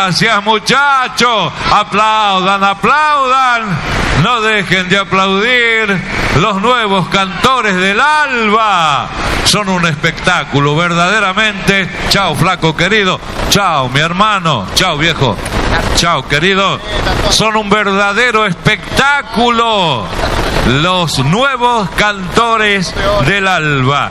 Gracias, muchachos. Aplaudan, aplaudan. No dejen de aplaudir. Los nuevos cantores del Alba son un espectáculo, verdaderamente. Chao, flaco querido. Chao, mi hermano. Chao, viejo. Chao, querido. Son un verdadero espectáculo. Los nuevos cantores del Alba.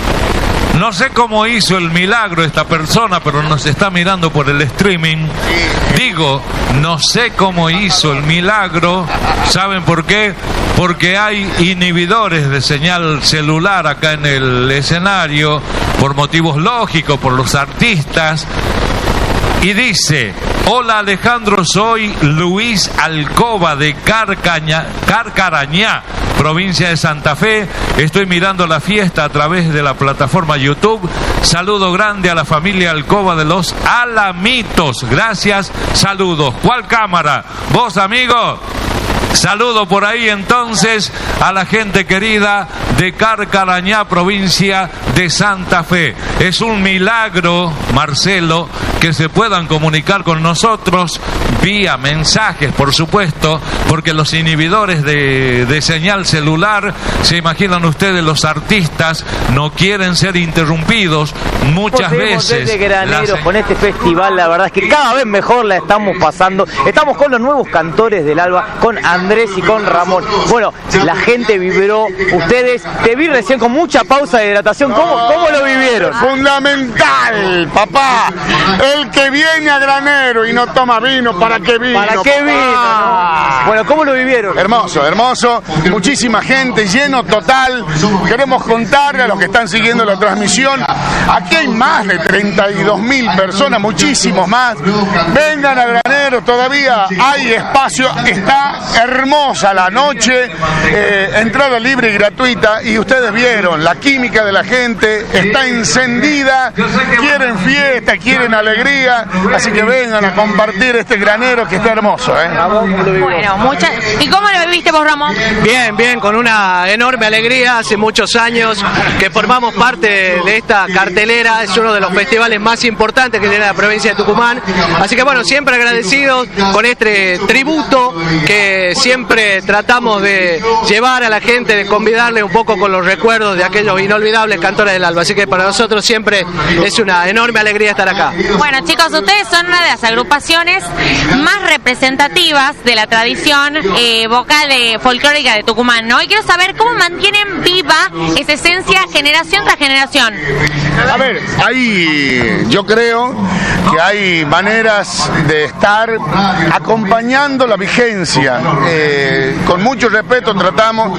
No sé cómo hizo el milagro esta persona, pero nos está mirando por el streaming. Digo, no sé cómo hizo el milagro. ¿Saben por qué? Porque hay inhibidores de señal celular acá en el escenario, por motivos lógicos, por los artistas. Y dice: hola Alejandro, soy Luis Alcoba de Carcarañá, provincia de Santa Fe. Estoy mirando la fiesta a través de la plataforma YouTube. Saludo grande a la familia Alcoba de los Alamitos. Gracias, saludos. ¿Cuál cámara? ¿Vos, amigo? Saludo por ahí entonces a la gente querida de Carcarañá, provincia de Santa Fe. Es un milagro, Marcelo, que se puedan comunicar con nosotros vía mensajes, por supuesto, porque los inhibidores de señal celular, se imaginan ustedes, los artistas no quieren ser interrumpidos muchas veces. Desde Granero, con este festival, la verdad es que cada vez mejor la estamos pasando. Estamos con los nuevos cantores del Alba, con Andrés y con Ramón. Bueno, la gente vibró. Ustedes, te vi recién con mucha pausa de hidratación. ¿Cómo lo vivieron? Fundamental, papá. El que viene a Granero y no toma vino, ¿para qué vino? ¿Para qué vino? ¿No? Bueno, ¿cómo lo vivieron? Hermoso, hermoso. Muchísima gente, lleno total. Queremos contarle a los que están siguiendo la transmisión. Aquí hay más de 32.000 personas, muchísimos más. Vengan a Granero, todavía hay espacio. Está hermosa la noche, entrada libre y gratuita. Y ustedes vieron, la química de la gente está encendida. Quieren fiesta, quieren alegría. Así que vengan a compartir este Granero que está hermoso, Bueno, ¿y cómo lo viviste vos, Ramón? Bien, bien, con una enorme alegría. Hace muchos años que formamos parte de esta cartelera. Es uno de los festivales más importantes que tiene la provincia de Tucumán. Así que bueno, siempre agradecidos con este tributo que siempre tratamos de llevar a la gente, de convidarle un poco con los recuerdos de aquellos inolvidables cantores del Alba. Así que para nosotros siempre es una enorme alegría estar acá. Bueno, chicos, ustedes son una de las agrupaciones más representativas de la tradición vocal folclórica de Tucumán, ¿no? Y quiero saber cómo mantienen viva esa esencia generación tras generación. A ver, yo creo que hay maneras de estar acompañando la vigencia. Con mucho respeto tratamos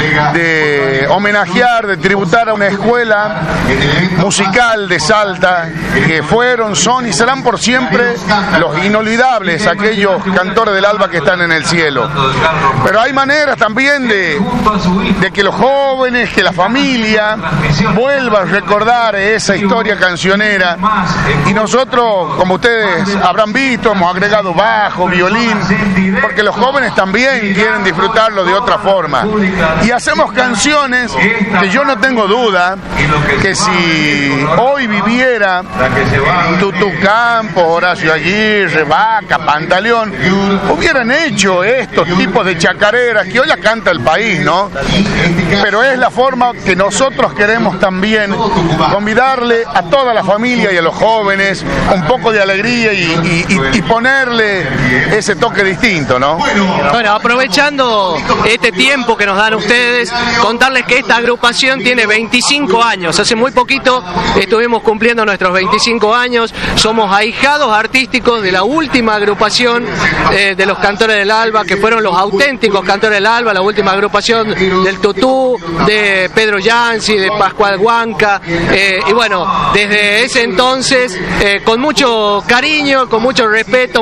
de homenajear, de tributar a una escuela musical de Salta que fueron, son y serán por siempre los inolvidables, aquellos cantores del Alba que están en el cielo. Pero hay maneras también de que los jóvenes, que la familia vuelva a recordar esa historia cancionera. Y nosotros, como ustedes habrán visto, hemos agregado bajo, violín, porque los jóvenes también quieren disfrutarlo de otra forma. Y hacemos canciones que yo no tengo duda que si hoy viviera Tutu Campos, Horacio Aguirre, Vaca, Pantaleón, hubieran hecho estos tipos de chacareras que hoy la canta el país, ¿no? Pero es la forma que nosotros queremos también convidarle a toda la familia y a los jóvenes un poco de alegría y ponerle ese toque distinto, ¿no? Bueno, aprovechando este tiempo que nos dan ustedes, contarles que esta agrupación tiene 25 años. Hace muy poquito estuvimos cumpliendo nuestros 25 años. Somos ahijados artísticos de la última agrupación de los cantores del Alba, que fueron los auténticos cantores del Alba, la última agrupación del Tutú, de Pedro Yancy, de Pascual Huanca. Y bueno, desde ese entonces, con mucho cariño, con mucho respeto,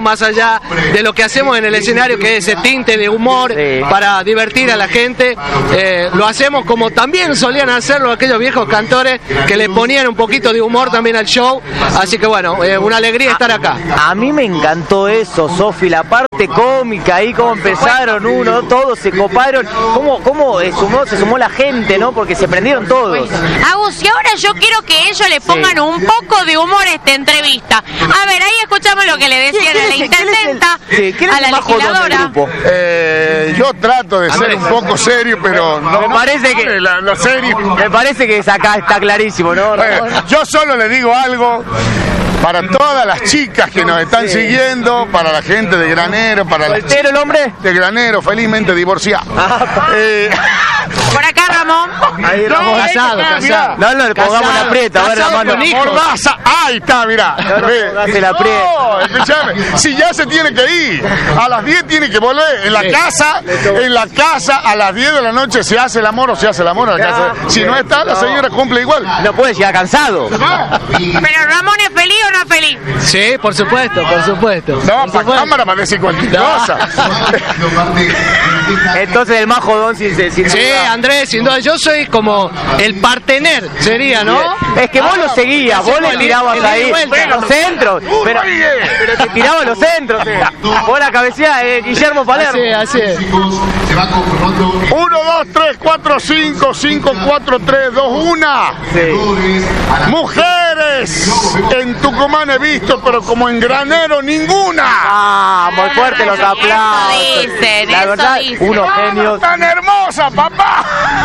más allá de lo que hacemos en el escenario, que es ese tinte de humor para divertir a la gente. Lo hacemos como también solían hacerlo aquellos viejos cantores que le ponían un poquito de humor también al show. Así que bueno, una alegría estar acá. A mí me encantó eso, Sofi, la parte cómica ahí, cómo empezaron todos se coparon, cómo se sumó la gente, ¿no? Porque se prendieron todos. Agus, y ahora yo quiero que ellos le pongan un poco de humor a esta entrevista. A ver, ahí escuchamos lo que le decían a la intendenta, a la legisladora. Yo trato de ser un poco serio, pero no. Me parece que lo serio. Me parece que acá está clarísimo, ¿no? Yo solo le digo algo. Para todas las chicas que nos están siguiendo, para la gente de Granero, para las ¿soltero el hombre? De Granero, felizmente divorciado. Por acá, Ramón. Ahí, Ramón. Casado. No, le pongamos la aprieta, a ver, Ramón. Mordaza, ahí está, mirá. Se la aprieta. No, escuchame, si ya se tiene que ir, a las 10 tiene que volver. En la casa, a las 10 de la noche se hace el amor o se hace el amor en la casa. Si no está, la señora cumple igual. No puede llegar cansado. Pero Ramón es feliz o no es feliz. Sí, por supuesto, por supuesto. No, para cámara para decir cualquier cosa. Entonces el más jodón sin duda. Andrés, sin duda. Yo soy como el partener, sería, ¿no? Es que vos lo seguías, vos le tirabas ahí los centros, pero te tirabas los centros. Vos la cabecea Guillermo Palermo. Así es. 1, 2, 3, 4, 5, 5, 4, 3, 2, 1. Mujeres en Tucumán he visto, pero como en Granero ninguna. Muy fuerte los aplausos. La verdad, unos genios. ¡Tan hermosa, papá!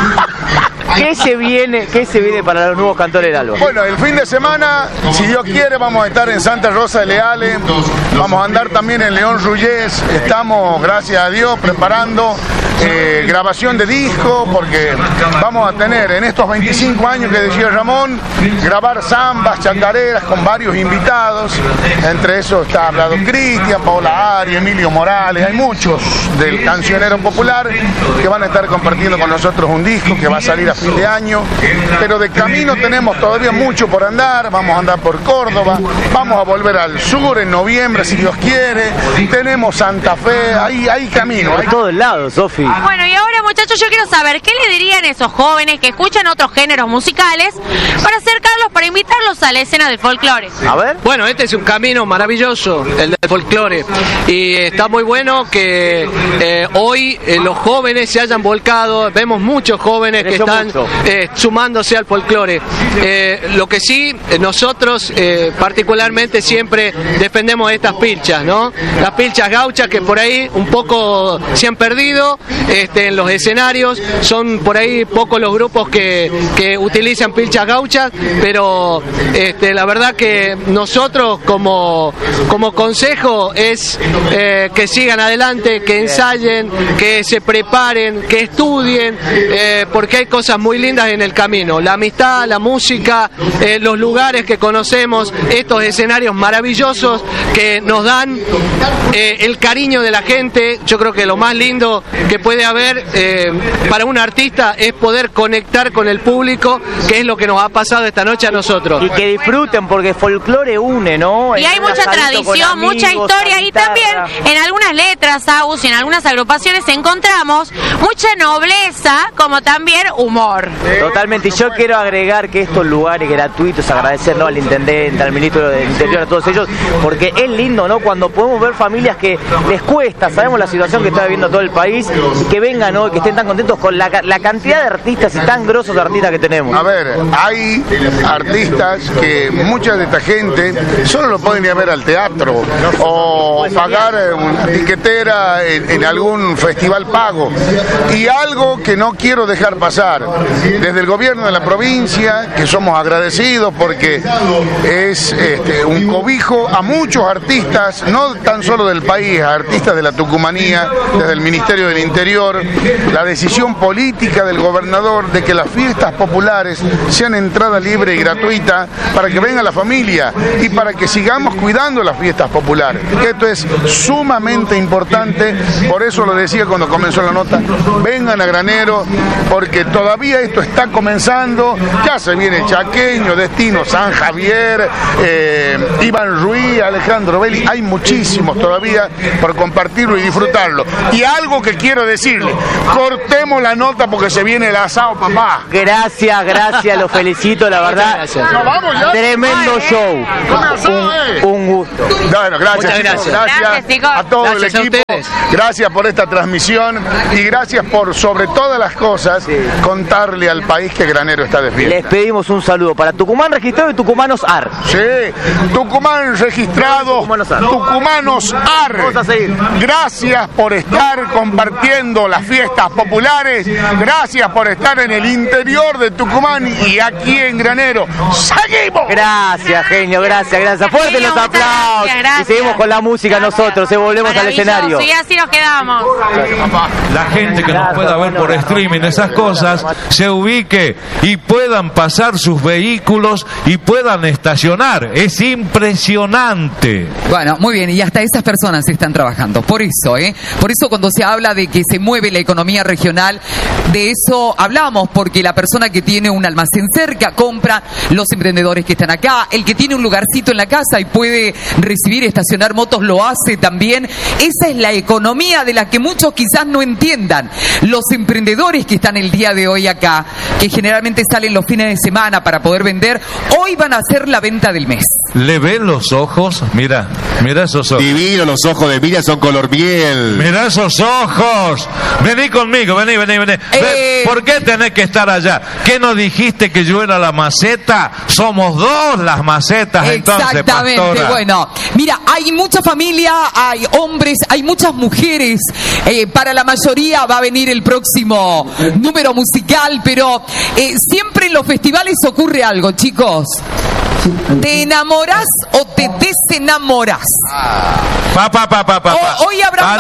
¿Qué se viene para los nuevos cantores del Alba? Bueno, el fin de semana, si Dios quiere, vamos a estar en Santa Rosa de Leales, vamos a andar también en León Rullés, estamos, gracias a Dios, preparando grabación de disco, porque vamos a tener en estos 25 años que decía Ramón, grabar zambas, chacareras con varios invitados, entre esos está hablado Cristian, Paola Ari, Emilio Morales, hay muchos del cancionero popular que van a estar compartiendo con nosotros un disco que va a salir a fin de año, pero de camino tenemos todavía mucho por andar, vamos a andar por Córdoba, vamos a volver al sur en noviembre si Dios quiere, tenemos Santa Fe, hay camino. Por todos lados, Sofi. Bueno, y ahora muchachos, yo quiero saber, ¿qué le dirían esos jóvenes que escuchan otros géneros musicales para acercarlos, para invitarlos a la escena del folclore? A ver. Bueno, este es un camino maravilloso, el del folclore, y está muy bueno que hoy los jóvenes se hayan volcado, vemos muchos jóvenes que están sumándose al folclore. Lo que sí, nosotros particularmente siempre defendemos estas pilchas, ¿no? Las pilchas gauchas que por ahí un poco se han perdido en los escenarios, son por ahí pocos los grupos que utilizan pilchas gauchas, pero la verdad que nosotros como consejo es que sigan adelante, que ensayen, que se preparen, que estudien, porque hay cosas muy lindas en el camino, la amistad, la música, los lugares que conocemos, estos escenarios maravillosos que nos dan el cariño de la gente. Yo creo que lo más lindo que puede haber para un artista es poder conectar con el público, que es lo que nos ha pasado esta noche a nosotros. Y que disfruten, porque folclore une, ¿no? Y hay mucha tradición, mucha historia, y también en algunas letras, Agus, y en algunas agrupaciones encontramos mucha nobleza, como también humor. Totalmente, y yo quiero agregar que estos lugares gratuitos, agradecerlo al intendente, al ministro del Interior, a todos ellos, porque es lindo, ¿no? Cuando podemos ver familias que les cuesta, sabemos la situación que está viviendo todo el país, y que vengan, ¿no? Que estén tan contentos con la cantidad de artistas y tan grosos de artistas que tenemos. A ver, hay artistas que mucha de esta gente solo lo pueden ir a ver al teatro o pagar una tiquetera en algún festival pago. Y algo que no quiero dejar pasar, desde el gobierno de la provincia, que somos agradecidos porque es un cobijo a muchos artistas, no tan solo del país, a artistas de la Tucumanía, desde el Ministerio del Interior, la decisión política del gobernador de que las fiestas populares sean entrada libre y gratuita, para que venga la familia y para que sigamos cuidando las fiestas populares. Esto es sumamente importante, por eso lo decía cuando comenzó la nota, vengan a Granero, porque todavía esto está comenzando, ya se viene Chaqueño, Destino San Javier, Iván Ruiz, Alejandro Belli, hay muchísimos todavía por compartirlo y disfrutarlo. Y algo que quiero decirle, cortemos la nota porque se viene el asado, papá. Gracias, lo felicito, la verdad. Nos vamos ya. Tremendo show. Un gusto. Bueno, gracias, Muchas chicos. gracias, chicos. A todo Gracias el a equipo. ustedes. Gracias por esta transmisión y gracias por, sobre todas las cosas, contarle al país que Granero está de fiesta. Les pedimos un saludo para Tucumán Registrado y Tucumanos AR. Sí, Tucumán registrado, Tucumanos AR. Tucumanos AR. Vamos a seguir. Gracias por estar compartiendo las fiestas populares, gracias por estar en el interior de Tucumán y aquí en Granero. ¡Seguimos! Gracias, genio, gracias. Fuerte Genio, los muchas aplausos. gracias. Y seguimos con la música nosotros, volvemos al Maravilloso, escenario. y así nos quedamos. La gente que nos pueda ver por streaming, esas cosas, se ubique y puedan pasar sus vehículos y puedan estacionar. Es impresionante. Bueno, muy bien, y hasta esas personas están trabajando. Por eso cuando se habla de que se mueve la economía regional, de eso hablamos, porque la persona que tiene un almacén cerca compra, los emprendedores que están acá, el que tiene un lugarcito en la casa y puede recibir, estacionar motos, lo hace también. Esa es la economía de la que muchos quizás no entiendan. Los emprendedores que están el día de hoy acá, que generalmente salen los fines de semana para poder vender, hoy van a hacer la venta del mes. ¿Le ven los ojos? Mira esos ojos. Divino, los ojos de Miriam son color miel. Mirá esos ojos. Vení conmigo, vení. ¿Por qué tenés que estar allá? ¿Qué no dijiste que yo era la maceta? Somos dos las macetas, entonces, Exactamente, pastora. bueno, mira, hay mucha familia, hay hombres, hay muchas mujeres. Para la mayoría va a venir el próximo número musical, pero siempre en los festivales ocurre algo, chicos. ¿Te enamorás o te desenamorás? Hoy habrá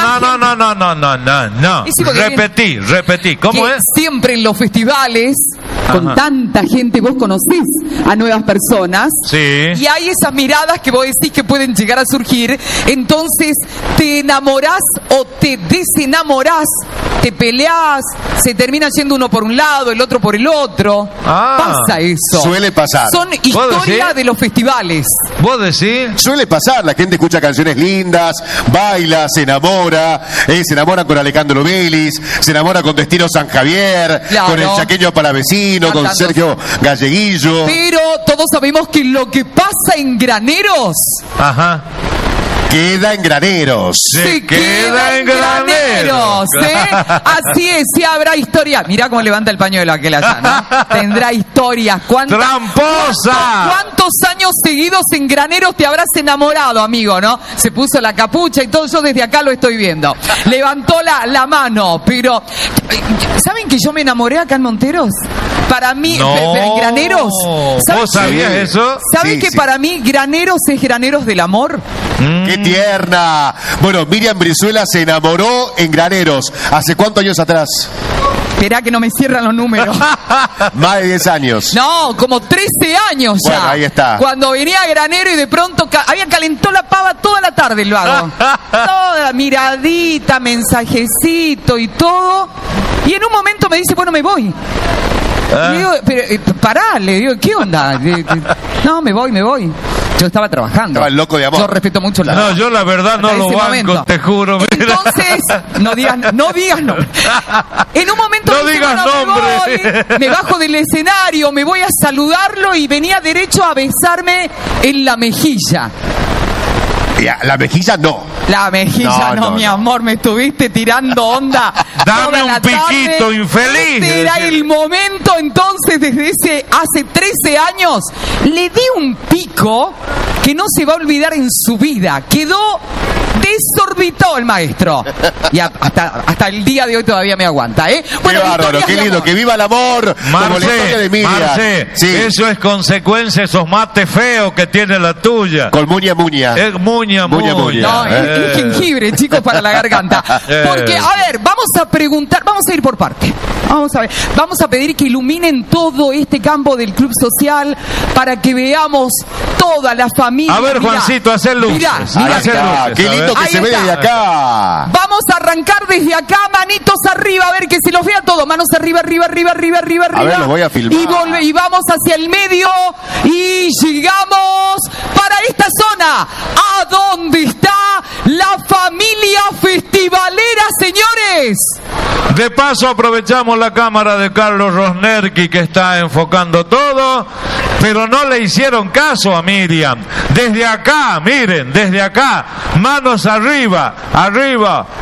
más No. Y sí, porque Repetí. ¿Cómo que es? siempre en los festivales, con Ajá. tanta gente, vos conocés a nuevas personas. Sí. Y hay esas miradas que vos decís que pueden llegar a surgir. Entonces, ¿te enamorás o te desenamorás? ¿Te peleás? ¿Se termina yendo uno por un lado, el otro por el otro? Pasa eso. Suele pasar. Son historias de los festivales. ¿Vos decís? Suele pasar, la gente escucha canciones lindas, baila, se enamora con Alejandro Belis, se enamora con Destino San Javier, Claro. con el Chaqueño Palavecino, con Tantos. Sergio Galleguillo. Pero todos sabemos que lo que pasa en Graneros Ajá. Queda en Graneros. se queda en Graneros, Así es, sí habrá historia. Mirá cómo levanta el pañuelo aquel allá, ¿no? Tendrá historias. ¡Tramposa! ¿Cuántos años seguidos en Graneros te habrás enamorado, amigo, no? Se puso la capucha y todo, yo desde acá lo estoy viendo. Levantó la mano, pero... ¿Saben que yo me enamoré acá en Monteros? Para mí, No. en Graneros... ¿Vos sabías Sí. eso? ¿Sabes Sí, que sí. para mí Graneros es Graneros del amor? ¡Qué tierna! Bueno, Miriam Brizuela se enamoró en Graneros. ¿Hace cuántos años atrás? Esperá que no me cierran los números. Más de 10 años. No, como 13 años ya. Bueno, ahí está. Cuando venía a Granero y de pronto había calentó la pava toda la tarde el vago. Toda miradita, mensajecito y todo. Y en un momento me dice, bueno, me voy. Le digo, pero pará, le digo, ¿qué onda? No, me voy. Yo estaba trabajando. Estaba el loco de amor. Yo respeto mucho la... No, yo la verdad no Hasta lo ese banco, momento. te juro. mira. Entonces, no digas no. En un momento No me dice, digas bueno, nombre. me bajo del escenario, me voy a saludarlo y venía derecho a besarme en la mejilla. Ya, la mejilla no. La mejilla, no, mi amor, me estuviste tirando onda. Dame toda un la piquito, tarde. infeliz. Este era el momento, entonces, desde hace 13 años, le di un pico que no se va a olvidar en su vida. Quedó Desorbitó el maestro. Y hasta el día de hoy todavía me aguanta, ¿eh? Bueno, qué bárbaro, qué lindo, que viva el amor. Como la historia de Miriam. Marce, sí. Eso es consecuencia, esos mates feos que tiene la tuya. Con muña. Es muña. No, es jengibre, chicos, para la garganta. Porque, a ver, vamos a preguntar, vamos a ir por parte. Vamos a ver, vamos a pedir que iluminen todo este campo del club social para que veamos toda la familia. A ver, Juancito, hacer luces. Mirá, Hacer luces, qué lindo que ahí se ve está. desde acá. Vamos a arrancar desde acá, manitos arriba, a ver que se los vea todo. Manos arriba. A ver, los voy a filmar. Y vamos hacia el medio y llegamos para esta zona. ¿A dónde está la familia festivalera, señores? De paso aprovechamos la cámara de Carlos Rosnerki que está enfocando todo, pero no le hicieron caso a Miriam. Desde acá, miren, desde acá, manos arriba,